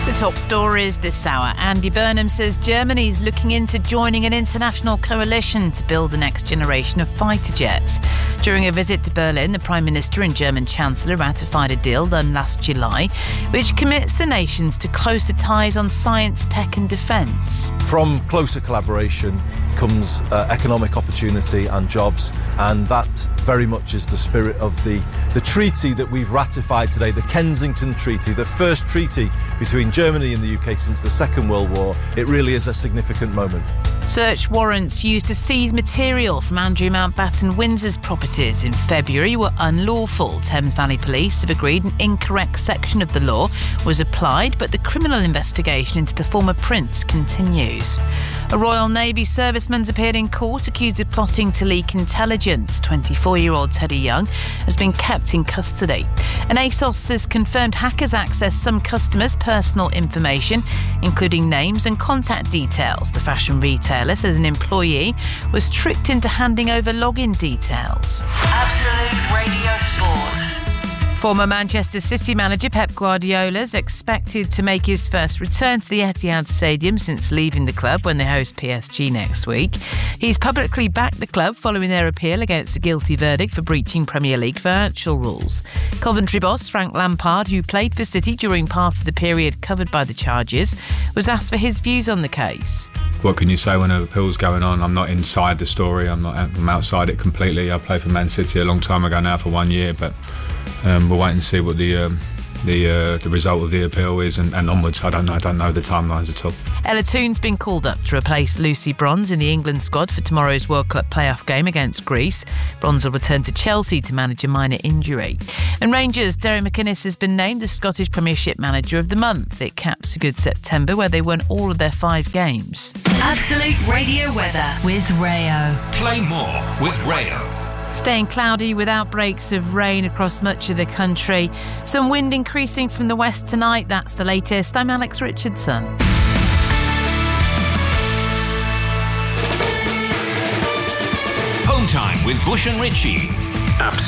The top stories this hour. Andy Burnham says Germany's looking into joining an international coalition to build the next generation of fighter jets. During a visit to Berlin, the Prime Minister and German Chancellor ratified a deal done last July, which commits the nations to closer ties on science, tech and defence. From closer collaboration comes economic opportunity and jobs, and that very much is the spirit of the treaty that we've ratified today, the Kensington Treaty, the first treaty between Germany and the UK since the Second World War. It really is a significant moment. Search warrants used to seize material from Andrew Mountbatten Windsor's properties in February were unlawful. Thames Valley Police have agreed an incorrect section of the law was applied, but the criminal investigation into the former prince continues. A Royal Navy serviceman's appeared in court accused of plotting to leak intelligence. 24-year-old Teddy Young has been kept in custody. And ASOS has confirmed hackers accessed some customers' personal information, including names and contact details. The fashion retailer says an employee was tricked into handing over login details. Absolute Radio Sport. Former Manchester City manager Pep Guardiola is expected to make his first return to the Etihad Stadium since leaving the club when they host PSG next week. He's publicly backed the club following their appeal against the guilty verdict for breaching Premier League financial rules. Coventry boss Frank Lampard, who played for City during part of the period covered by the charges, was asked for his views on the case. What can you say when an appeal's going on? I'm not inside the story. I'm outside it completely. I played for Man City a long time ago now for 1 year, but we'll wait and see what the result of the appeal is and onwards. I don't know the timelines at all. Ella Toon's been called up to replace Lucy Bronze in the England squad for tomorrow's World Cup playoff game against Greece. Bronze will return to Chelsea to manage a minor injury. And Rangers' Derek McInnes has been named the Scottish Premiership Manager of the Month. It caps a good September where they won all of their 5 games. Absolute Radio weather with Rayo. Play more with Rayo. Staying cloudy with outbreaks of rain across much of the country. Some wind increasing from the west tonight. That's the latest. I'm Alex Richardson. Home time with Bush and Ritchie. Absolute.